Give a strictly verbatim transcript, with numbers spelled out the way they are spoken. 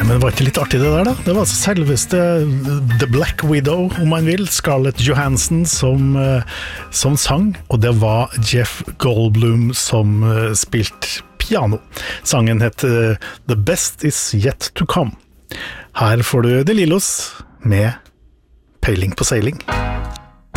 Men var ikke litt artig det der da? Det var altså selveste The Black Widow, om man vil, Scarlett Johansson som, som sang, og det var Jeff Goldblum som spilte piano. Sangen heter The Best Is Yet To Come. Her får du De Lillos med Peiling på seiling.